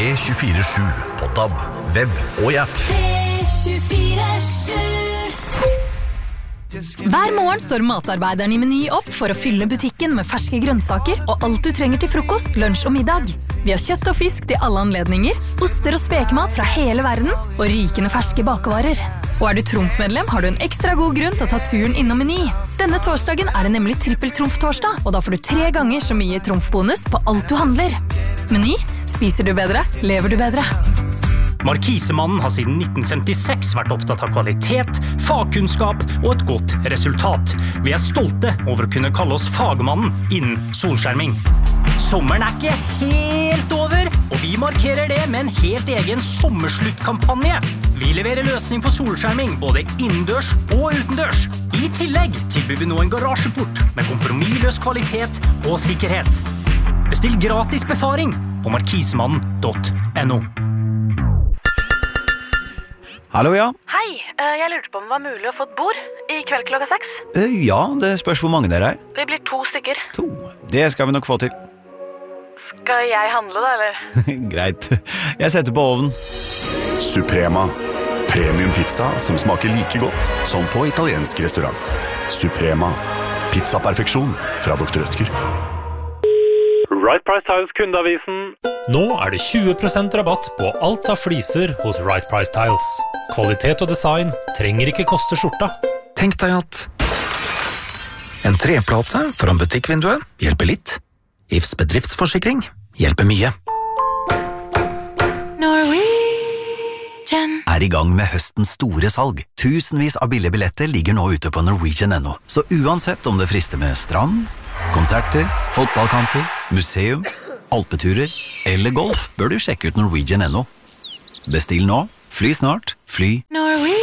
P24/7 på DAB, web og i app. P24/7. Hver morgen står matarbeideren i Meny opp for å fylle butikken med ferske grønnsaker og alt du trenger til frokost, lunsj og middag. Vi har kjøtt og fisk til alle anledninger, oster og spekemat fra hele verden og rykende ferske bakevarer. Og du Trumf-medlem, har du en ekstra god grunn til å ta turen innom Meny. Denne torsdagen det nemlig trippel-Trumf-torsdag, og da får du 3 ganger så mye Trumf-bonus på alt du handler. Meny, spiser du bedre, lever du bedre. Markisemannen har siden 1956 vært opptatt av kvalitet, fagkunnskap og et godt resultat. Vi stolte over å kunne kalle oss fagmannen innen solskjerming. Sommeren ikke helt over, og vi markerer det med en helt egen sommersluttkampanje. Vi leverer løsning for solskjerming både innendørs og utendørs. I tillegg tilbyr vi nå en garasjeport med kompromissløs kvalitet og sikkerhet. Bestill gratis befaring på markisemannen.no. Hallo, ja. Hei, jeg lurte på om det var mulig å få et bord i kveld klokka 6. Ja, det spørs hvor mange dere Vi blir 2 stykker. 2. Det skal vi nok få til. Skal jeg handle da, eller? Greit. Jeg setter på ovnen. Suprema. Premium pizza som smaker like godt som på italiensk restaurant. Suprema. Pizzaperfeksjon fra Dr. Rødtger. Right Price Tiles kundeavisen. Nå det 20% rabatt på alt av fliser hos Right Price Tiles. Kvalitet og design trenger ikke koste skjorta. Tenk deg at en treplate foran butikkvinduet hjelper litt. IFs bedriftsforsikring hjelper mye. Norwegian I gang med høstens store salg. Tusenvis av billige billetter ligger nå ute på Norwegian.no. Så uansett om det frister med strand, konserter, fotballkamper, museum, alpeturer eller golf, bør du sjekke ut Norwegian.no. Bestill nå, fly snart, fly Norwegian